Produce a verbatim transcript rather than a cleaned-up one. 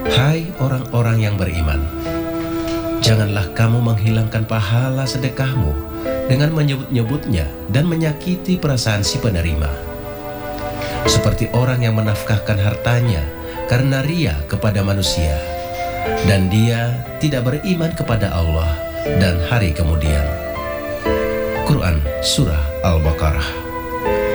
Hai orang-orang yang beriman, janganlah kamu menghilangkan pahala sedekahmu dengan menyebut-nyebutnya dan menyakiti perasaan si penerima, seperti orang yang menafkahkan hartanya karena ria kepada manusia, dan dia tidak beriman kepada Allah dan hari kemudian. Quran Surah Al-Baqarah.